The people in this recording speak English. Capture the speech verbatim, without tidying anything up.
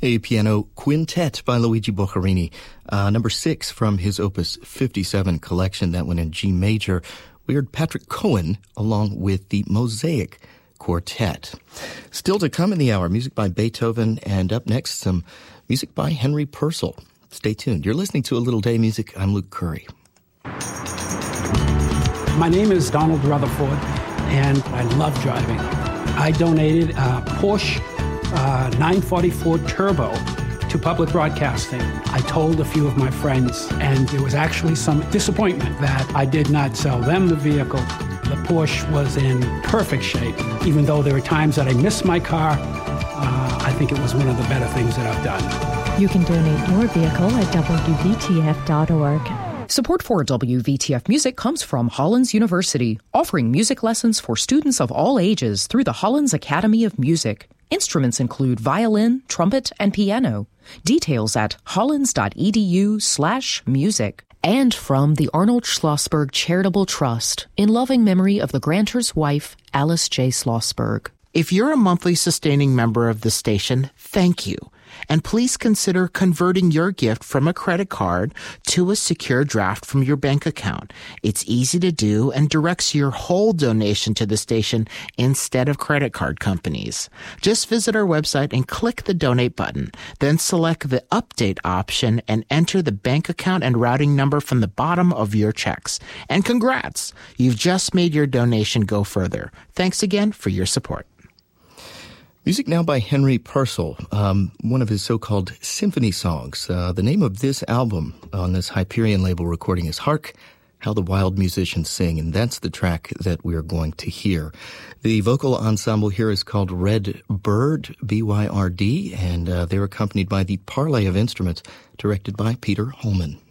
A piano quintet by Luigi Boccherini, uh, number six from his Opus fifty-seven collection, that one in G major. We heard Patrick Cohen along with the Mosaic Quartet. Still to come in the hour, music by Beethoven, and up next, some music by Henry Purcell. Stay tuned. You're listening to A Little Day Music. I'm Luke Curry. My name is Donald Rutherford, and I love driving. I donated a Porsche uh, nine forty-four Turbo to public broadcasting. I told a few of my friends, and there was actually some disappointment that I did not sell them the vehicle. The Porsche was in perfect shape. Even though there were times that I missed my car, uh, I think it was one of the better things that I've done. You can donate your vehicle at W V T F dot org. Support for W V T F Music comes from Hollins University, offering music lessons for students of all ages through the Hollins Academy of Music. Instruments include violin, trumpet, and piano. Details at hollins.edu slash music. And from the Arnold Schlossberg Charitable Trust, in loving memory of the grantor's wife, Alice J. Schlossberg. If you're a monthly sustaining member of the station, thank you. And please consider converting your gift from a credit card to a secure draft from your bank account. It's easy to do and directs your whole donation to the station instead of credit card companies. Just visit our website and click the donate button. Then select the update option and enter the bank account and routing number from the bottom of your checks. And congrats! You've just made your donation go further. Thanks again for your support. Music now by Henry Purcell, um, one of his so-called symphony songs. Uh, the name of this album on this Hyperion label recording is Hark, How the Wild Musicians Sing, and that's the track that we're going to hear. The vocal ensemble here is called Red Bird, B Y R D, and uh, they're accompanied by the Parley of Instruments, directed by Peter Holman.